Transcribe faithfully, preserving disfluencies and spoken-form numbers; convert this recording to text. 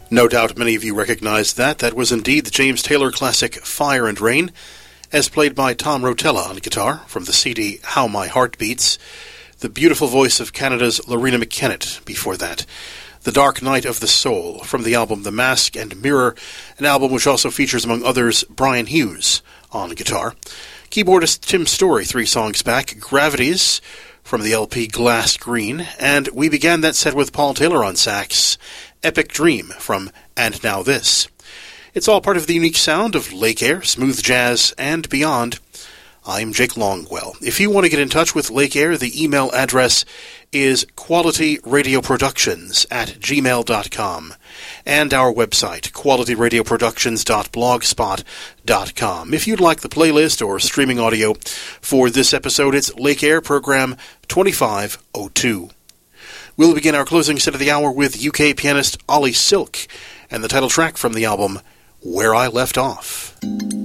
No doubt many of you recognize that. That was indeed the James Taylor classic Fire and Rain, as played by Tom Rotella on guitar from the C D How My Heart Beats. The beautiful voice of Canada's Lorena McKennett before that. The Dark Night of the Soul from the album The Mask and Mirror, an album which also features, among others, Brian Hughes on guitar. Keyboardist Tim Story, three songs back, Gravities from the L P Glass Green, and we began that set with Paul Taylor on sax, Epic Dream from And Now This. It's all part of the unique sound of Lake Air, smooth jazz, and beyond. I'm Jake Longwell. If you want to get in touch with Lake Air, the email address is qualityradioproductions at gmail dot com, and our website, quality radio productions dot blogspot dot com. If you'd like the playlist or streaming audio for this episode, it's Lake Air Program twenty-five oh two. We'll begin our closing set of the hour with U K pianist Ollie Silk and the title track from the album Where I Left Off.